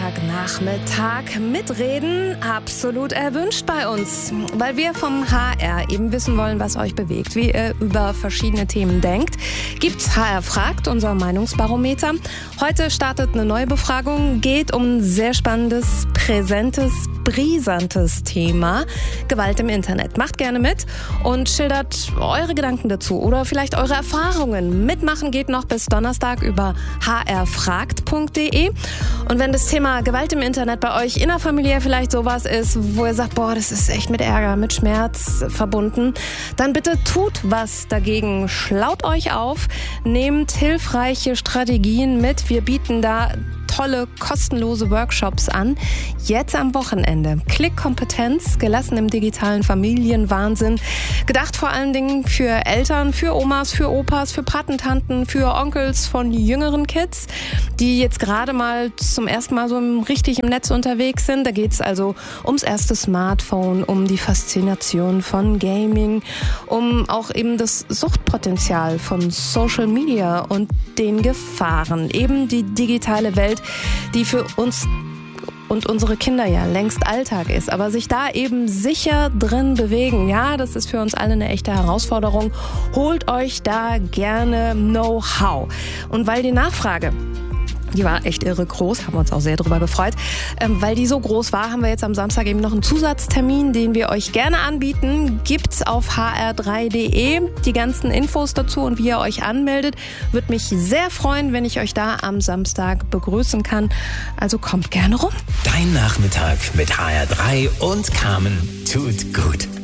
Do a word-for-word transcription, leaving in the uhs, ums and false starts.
Sonntagnachmittag mitreden, absolut erwünscht bei uns, weil wir vom H R eben wissen wollen, was euch bewegt, wie ihr über verschiedene Themen denkt. Gibt's H R fragt, unser Meinungsbarometer. Heute startet eine neue Befragung, geht um ein sehr spannendes, präsentes, brisantes Thema, Gewalt im Internet. Macht gerne mit und schildert eure Gedanken dazu oder vielleicht eure Erfahrungen. Mitmachen geht noch bis Donnerstag über h r fragt punkt d e. Und wenn das Thema Gewalt im Internet bei euch innerfamiliär vielleicht sowas ist, wo ihr sagt, boah, das ist echt mit Ärger, mit Schmerz verbunden, dann bitte tut was dagegen. Schlaut euch auf, nehmt hilfreiche Strategien mit. Wir bieten da tolle, kostenlose Workshops an. Jetzt am Wochenende. Klickkompetenz, gelassen im digitalen Familienwahnsinn. Gedacht vor allen Dingen für Eltern, für Omas, für Opas, für Patentanten, für Onkels von jüngeren Kids, die jetzt gerade mal zum ersten Mal so richtig im Netz unterwegs sind. Da geht es also ums erste Smartphone, um die Faszination von Gaming, um auch eben das Suchtpotenzial von Social Media und den Gefahren. Eben die digitale Welt, die für uns und unsere Kinder ja längst Alltag ist, aber sich da eben sicher drin bewegen, ja, das ist für uns alle eine echte Herausforderung. Holt euch da gerne Know-how. Und weil die Nachfrage, die war echt irre groß, haben wir uns auch sehr darüber gefreut. Ähm, weil die so groß war, haben wir jetzt am Samstag eben noch einen Zusatztermin, den wir euch gerne anbieten. Gibt's auf h r drei punkt d e. Die ganzen Infos dazu und wie ihr euch anmeldet. Würde mich sehr freuen, wenn ich euch da am Samstag begrüßen kann. Also kommt gerne rum. Dein Nachmittag mit H R drei und Carmen tut gut.